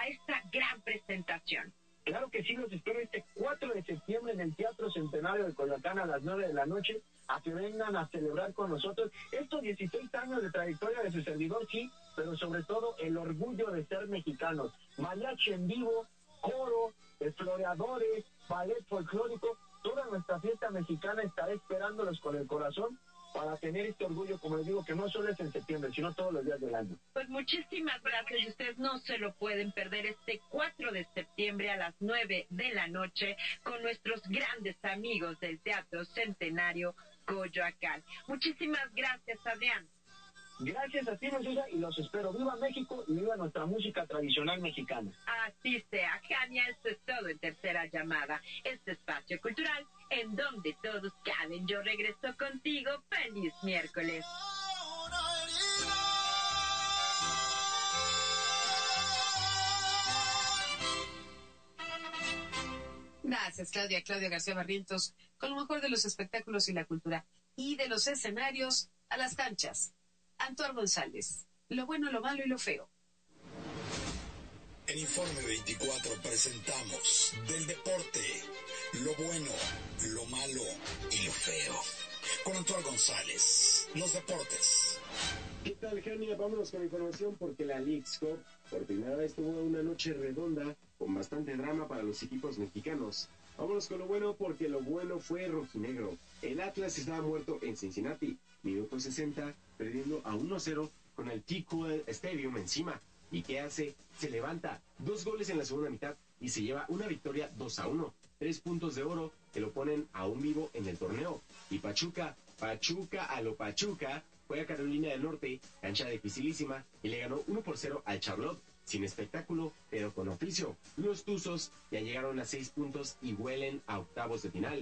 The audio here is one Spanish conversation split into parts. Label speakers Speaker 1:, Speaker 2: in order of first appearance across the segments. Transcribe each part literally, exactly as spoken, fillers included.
Speaker 1: a esta gran presentación.
Speaker 2: Claro que sí, los espero este cuatro de septiembre en el Teatro Centenario de Coyoacán a las nueve de la noche, a que vengan a celebrar con nosotros estos dieciséis años de trayectoria de su servidor, sí, pero sobre todo el orgullo de ser mexicanos. Mariachi en vivo, coro, floreadores, ballet folclórico, toda nuestra fiesta mexicana estará esperándolos con el corazón para tener este orgullo, como les digo, que no solo es en septiembre, sino todos los días del año.
Speaker 1: Pues muchísimas gracias, y ustedes no se lo pueden perder este cuatro de septiembre a las nueve de la noche con nuestros grandes amigos del Teatro Centenario Coyoacán. Muchísimas gracias, Adrián.
Speaker 2: Gracias a ti, Lucía, y los espero. ¡Viva México y viva nuestra música tradicional mexicana!
Speaker 1: Así sea, Jania, esto es todo en Tercera Llamada, este espacio cultural en donde todos caben. Yo regreso contigo. ¡Feliz miércoles!
Speaker 3: Gracias, Claudia. Claudia García Barrientos, con lo mejor de los espectáculos y la cultura. Y de los escenarios a las canchas. Antoine González, lo bueno, lo malo y lo feo.
Speaker 4: En Informe veinticuatro presentamos del deporte, lo bueno, lo malo y lo feo. Con Antoine González, los deportes.
Speaker 5: ¿Qué tal, Jania? Vámonos con información porque la Leagues Cup por primera vez tuvo una noche redonda con bastante drama para los equipos mexicanos. Vámonos con lo bueno porque lo bueno fue rojinegro. El Atlas estaba muerto en Cincinnati, minuto sesenta, perdiendo a uno cero con el T-Mobile Stadium encima. ¿Y qué hace? Se levanta, dos goles en la segunda mitad y se lleva una victoria dos a uno. Tres puntos de oro que lo ponen aún vivo en el torneo. Y Pachuca, Pachuca a lo Pachuca, fue a Carolina del Norte, cancha dificilísima, y le ganó uno por cero al Charlotte. Sin espectáculo, pero con oficio. Los Tuzos ya llegaron a seis puntos y huelen a octavos de final.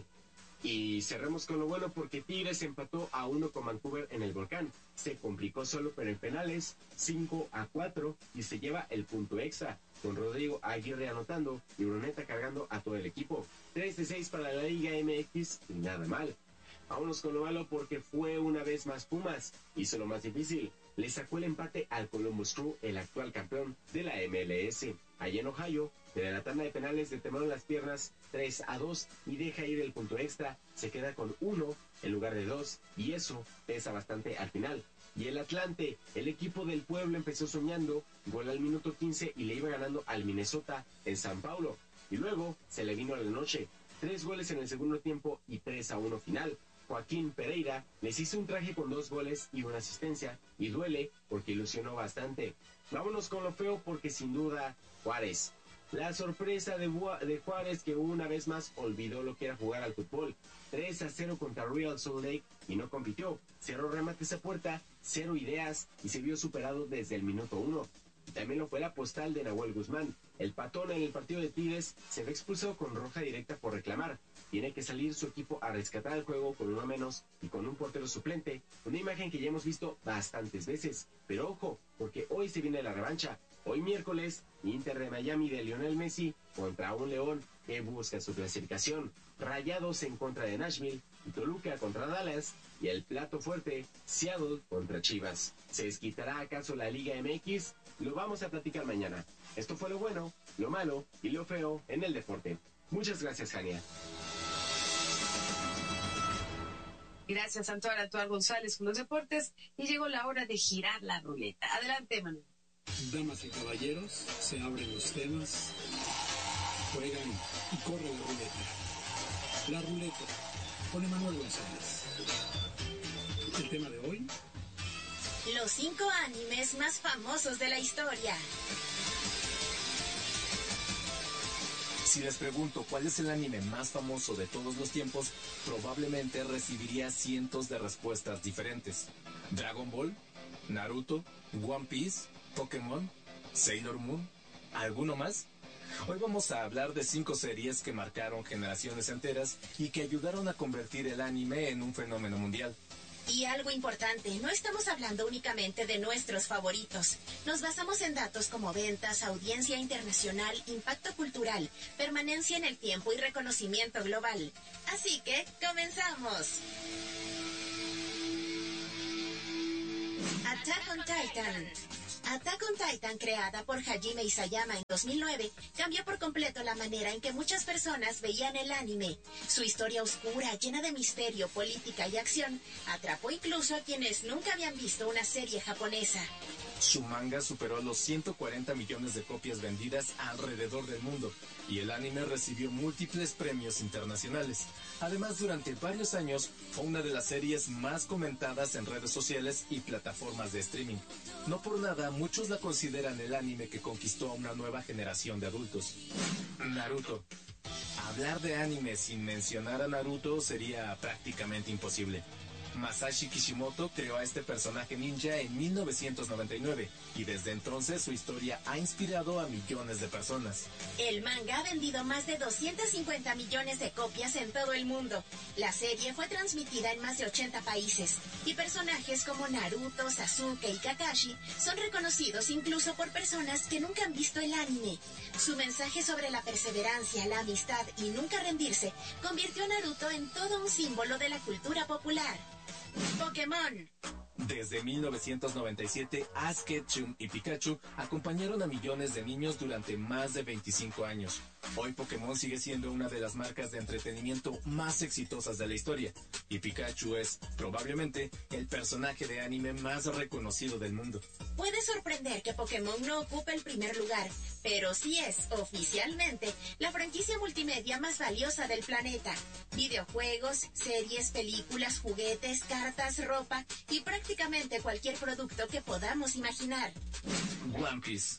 Speaker 5: Y cerremos con lo bueno porque Tigres empató a uno con Vancouver en el Volcán. Se complicó solo, pero en penales, cinco a cuatro, y se lleva el punto extra, con Rodrigo Aguirre anotando y Bruneta cargando a todo el equipo. tres de seis para la Liga M X y nada mal. Vámonos con lo malo porque fue una vez más Pumas. Hizo lo más difícil. Le sacó el empate al Columbus Crew, el actual campeón de la M L S. Allá en Ohio, pero en la tanda de penales le temblaron las piernas tres a dos y deja ir el punto extra. Se queda con uno en lugar de dos y eso pesa bastante al final. Y el Atlante, el equipo del pueblo, empezó soñando, gol al minuto quince y le iba ganando al Minnesota en San Paulo. Y luego se le vino a la noche. Tres goles en el segundo tiempo y tres a uno final. Joaquín Pereira les hizo un traje con dos goles y una asistencia, y duele porque ilusionó bastante. Vámonos con lo feo porque sin duda Juárez. La sorpresa de, de Juárez que una vez más olvidó lo que era jugar al fútbol. tres a cero contra Real Salt Lake y no compitió. Cero remates a puerta, cero ideas y se vio superado desde el minuto uno. También lo fue la postal de Nahuel Guzmán. El patón en el partido de Tigres se ve expulsado con roja directa por reclamar. Tiene que salir su equipo a rescatar el juego con uno menos y con un portero suplente. Una imagen que ya hemos visto bastantes veces. Pero ojo, porque hoy se viene la revancha. Hoy miércoles, Inter de Miami de Lionel Messi contra un León que busca su clasificación. Rayados en contra de Nashville y Toluca contra Dallas. Y el plato fuerte, Seattle contra Chivas. ¿Se desquitará acaso la Liga M X? Lo vamos a platicar mañana. Esto fue lo bueno, lo malo y lo feo en el deporte. Muchas gracias, Jania.
Speaker 3: Gracias, Antoine, Antoine González con los deportes. Y llegó la hora de girar la ruleta. Adelante, Manuel.
Speaker 6: Damas y caballeros, se abren los temas, juegan y corre la ruleta. La ruleta con Emanuel González. El tema de hoy:
Speaker 7: los cinco animes más famosos de la historia.
Speaker 8: Si les pregunto cuál es el anime más famoso de todos los tiempos, probablemente recibiría cientos de respuestas diferentes. Dragon Ball, Naruto, One Piece, Pokémon, Sailor Moon, ¿alguno más? Hoy vamos a hablar de cinco series que marcaron generaciones enteras y que ayudaron a convertir el anime en un fenómeno mundial.
Speaker 7: Y algo importante, no estamos hablando únicamente de nuestros favoritos. Nos basamos en datos como ventas, audiencia internacional, impacto cultural, permanencia en el tiempo y reconocimiento global. Así que, ¡comenzamos! Attack on Titan. Attack on Titan, creada por Hajime Isayama en dos mil nueve, cambió por completo la manera en que muchas personas veían el anime. Su historia oscura, llena de misterio, política y acción, atrapó incluso a quienes nunca habían visto una serie japonesa.
Speaker 8: Su manga superó los ciento cuarenta millones de copias vendidas alrededor del mundo, y el anime recibió múltiples premios internacionales. Además, durante varios años, fue una de las series más comentadas en redes sociales y plataformas de streaming. No por nada, muchos la consideran el anime que conquistó a una nueva generación de adultos. Naruto. Hablar de anime sin mencionar a Naruto sería prácticamente imposible. Masashi Kishimoto creó a este personaje ninja en mil novecientos noventa y nueve y desde entonces su historia ha inspirado a millones de personas.
Speaker 7: El manga ha vendido más de doscientos cincuenta millones de copias en todo el mundo. La serie fue transmitida en más de ochenta países y personajes como Naruto, Sasuke y Kakashi son reconocidos incluso por personas que nunca han visto el anime. Su mensaje sobre la perseverancia, la amistad y nunca rendirse convirtió a Naruto en todo un símbolo de la cultura popular. Pokémon.
Speaker 8: Desde mil novecientos noventa y siete, Ash Ketchum y Pikachu acompañaron a millones de niños durante más de veinticinco años. Hoy Pokémon sigue siendo una de las marcas de entretenimiento más exitosas de la historia, y Pikachu es, probablemente, el personaje de anime más reconocido del mundo.
Speaker 7: Puede sorprender que Pokémon no ocupe el primer lugar, pero sí es, oficialmente, la franquicia multimedia más valiosa del planeta. Videojuegos, series, películas, juguetes, cartas, ropa y prácticamente cualquier producto que podamos imaginar.
Speaker 8: One Piece.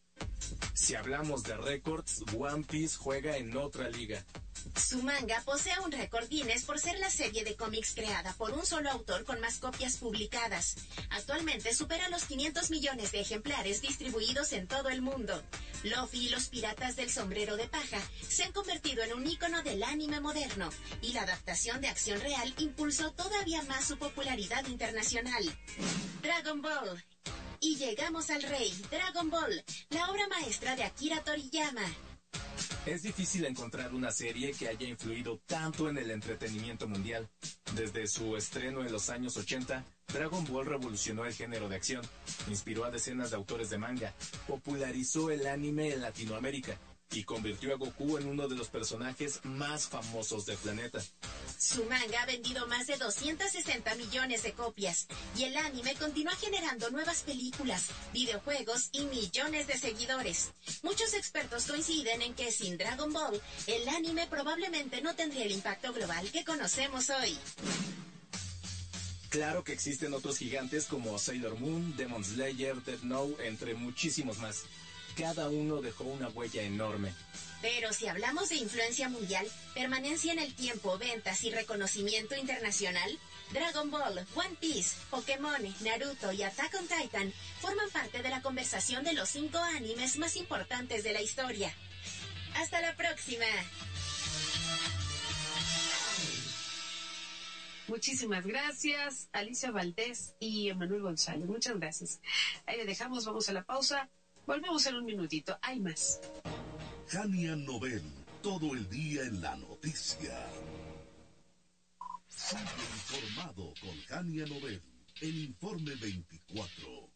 Speaker 8: Si hablamos de récords, One Piece juega en otra liga.
Speaker 7: Su manga posee un récord Guinness por ser la serie de cómics creada por un solo autor con más copias publicadas. Actualmente supera los quinientos millones de ejemplares distribuidos en todo el mundo. Luffy y los piratas del sombrero de paja se han convertido en un ícono del anime moderno, y la adaptación de acción real impulsó todavía más su popularidad internacional. Dragon Ball. Y llegamos al rey, Dragon Ball, la obra maestra de Akira Toriyama.
Speaker 8: Es difícil encontrar una serie que haya influido tanto en el entretenimiento mundial. Desde su estreno en los años ochenta, Dragon Ball revolucionó el género de acción, inspiró a decenas de autores de manga, popularizó el anime en Latinoamérica y convirtió a Goku en uno de los personajes más famosos del planeta.
Speaker 7: Su manga ha vendido más de doscientos sesenta millones de copias y el anime continúa generando nuevas películas, videojuegos y millones de seguidores. Muchos expertos coinciden en que sin Dragon Ball, el anime probablemente no tendría el impacto global que conocemos hoy.
Speaker 8: Claro que existen otros gigantes como Sailor Moon, Demon Slayer, Death Note, entre muchísimos más. Cada uno dejó una huella enorme.
Speaker 7: Pero si hablamos de influencia mundial, permanencia en el tiempo, ventas y reconocimiento internacional, Dragon Ball, One Piece, Pokémon, Naruto y Attack on Titan forman parte de la conversación de los cinco animes más importantes de la historia. ¡Hasta la próxima!
Speaker 3: Muchísimas gracias, Alicia Valdés y Emanuel González. Muchas gracias. Ahí le dejamos, vamos a la pausa. Volvemos en un minutito. Hay más.
Speaker 9: Jania Novel, todo el día en la noticia. Sigue informado con Jania Novel, el Informe veinticuatro.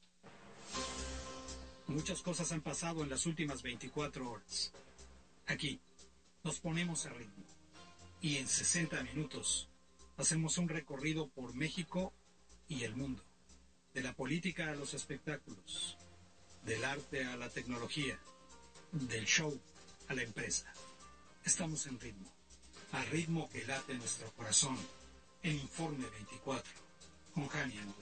Speaker 6: Muchas cosas han pasado en las últimas veinticuatro horas. Aquí nos ponemos a ritmo y en sesenta minutos hacemos un recorrido por México y el mundo, de la política a los espectáculos, del arte a la tecnología, del show a la empresa. Estamos en ritmo, al ritmo que late nuestro corazón, en Informe veinticuatro, con Jania Novel.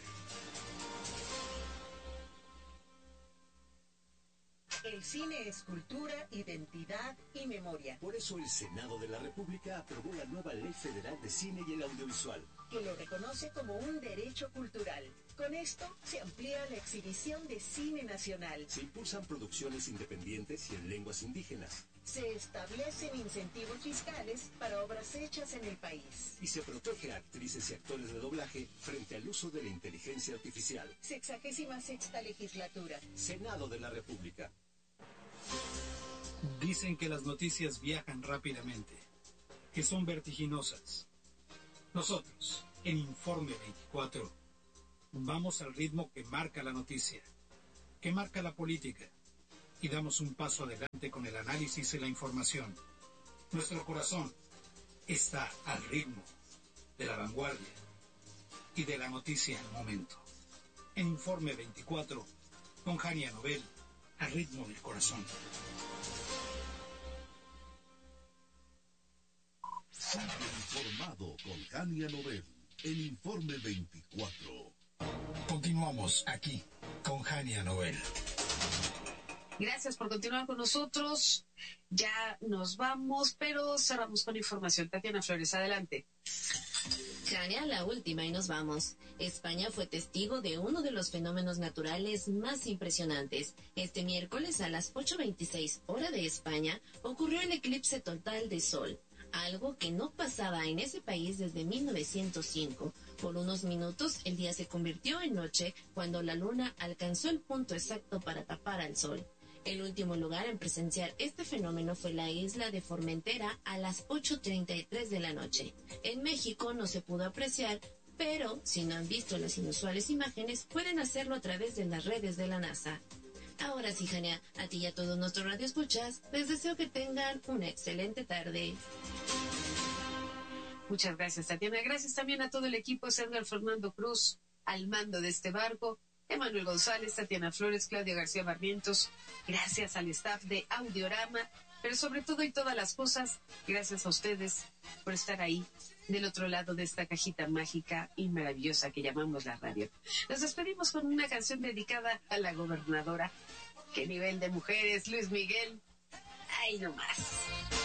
Speaker 10: El cine es cultura, identidad y memoria.
Speaker 11: Por eso el Senado de la República aprobó la nueva Ley Federal de Cine y el Audiovisual,
Speaker 10: que lo reconoce como un derecho cultural. Con esto se amplía la exhibición de cine nacional.
Speaker 11: Se impulsan producciones independientes y en lenguas indígenas.
Speaker 10: Se establecen incentivos fiscales para obras hechas en el país.
Speaker 11: Y se protege a actrices y actores de doblaje frente al uso de la inteligencia artificial.
Speaker 10: Sexagésima sexta legislatura.
Speaker 11: Senado de la República.
Speaker 6: Dicen que las noticias viajan rápidamente, que son vertiginosas. Nosotros, en Informe veinticuatro, vamos al ritmo que marca la noticia, que que marca la política y damos un paso adelante con el análisis y la información. Nuestro corazón está al ritmo de la vanguardia y de la noticia al momento. En Informe veinticuatro, con Jania Nobel, al ritmo del corazón.
Speaker 9: Informado con Jania Nobel, en Informe veinticuatro.
Speaker 6: Continuamos aquí con Jania Nobel.
Speaker 3: Gracias por continuar con nosotros. Ya nos vamos, pero cerramos con información. Tatiana Flores, adelante.
Speaker 12: Jania, la última y nos vamos. España fue testigo de uno de los fenómenos naturales más impresionantes. Este miércoles a las ocho veintiséis hora de España ocurrió el eclipse total de Sol, algo que no pasaba en ese país desde mil novecientos cinco. Por unos minutos el día se convirtió en noche cuando la luna alcanzó el punto exacto para tapar al Sol. El último lugar en presenciar este fenómeno fue la isla de Formentera a las ocho treinta y tres de la noche. En México no se pudo apreciar, pero si no han visto las inusuales imágenes, pueden hacerlo a través de las redes de la NASA. Ahora sí, Jania, a ti y a todos nuestros radioescuchas, les deseo que tengan una excelente tarde.
Speaker 3: Muchas gracias, Tatiana. Gracias también a todo el equipo, Edgar Fernando Cruz, al mando de este barco, Emanuel González, Tatiana Flores, Claudia García Barrientos. Gracias al staff de Audiorama, pero sobre todo y todas las cosas, gracias a ustedes por estar ahí, del otro lado de esta cajita mágica y maravillosa que llamamos la radio. Nos despedimos con una canción dedicada a la gobernadora. ¡Qué nivel de mujeres, Luis Miguel! ¡Ay, no más!